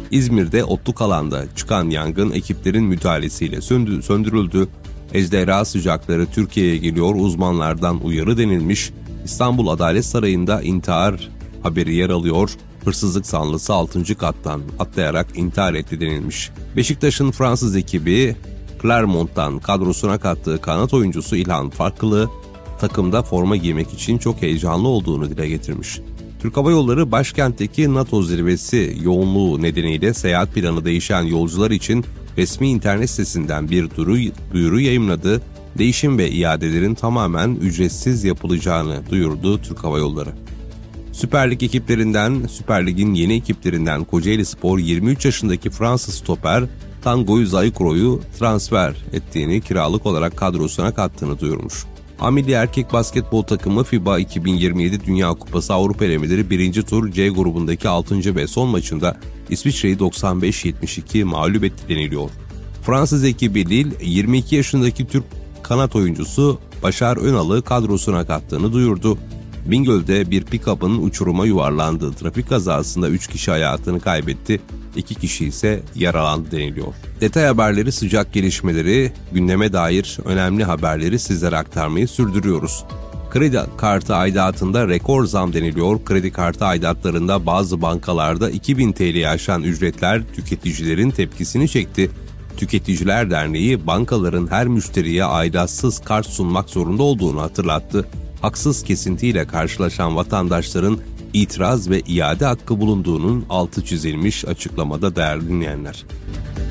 İzmir'de otluk alanda çıkan yangın ekiplerin müdahalesiyle söndürüldü. Ejderha sıcakları Türkiye'ye geliyor, uzmanlardan uyarı denilmiş. İstanbul Adalet Sarayı'nda intihar haberi yer alıyor. Hırsızlık zanlısı 6. kattan atlayarak intihar etti denilmiş. Beşiktaş'ın Fransız ekibi Clermont'tan kadrosuna kattığı kanat oyuncusu İlhan Farklı, takımda forma giymek için çok heyecanlı olduğunu dile getirmiş. Türk Hava Yolları başkentteki NATO zirvesi yoğunluğu nedeniyle seyahat planı değişen yolcular için resmi internet sitesinden bir duyuru yayımladı. Değişim ve iadelerin tamamen ücretsiz yapılacağını duyurdu Türk Hava Yolları. Süper Lig'in yeni ekiplerinden Kocaelispor 23 yaşındaki Fransız stoper Tanguy Zaykro'yu transfer ettiğini, kiralık olarak kadrosuna kattığını duyurmuş. Milli erkek basketbol takımı FIBA 2027 Dünya Kupası Avrupa elemeleri 1. tur C grubundaki 6. ve son maçında İsviçre'yi 95-72 mağlup etti deniliyor. Fransız ekibi Lille 22 yaşındaki Türk kanat oyuncusu Başar Önal'ı kadrosuna kattığını duyurdu. Bingöl'de bir pick-up'ın uçuruma yuvarlandığı trafik kazasında 3 kişi hayatını kaybetti, 2 kişi ise yaralandı deniliyor. Detay haberleri, sıcak gelişmeleri, gündeme dair önemli haberleri sizlere aktarmayı sürdürüyoruz. Kredi kartı aidatında rekor zam deniliyor. Kredi kartı aidatlarında bazı bankalarda 2000 TL'yi aşan ücretler tüketicilerin tepkisini çekti. Tüketiciler Derneği bankaların her müşteriye aidatsız kart sunmak zorunda olduğunu hatırlattı. Haksız kesintiyle karşılaşan vatandaşların itiraz ve iade hakkı bulunduğunun altı çizilmiş açıklamada değerli dinleyenler.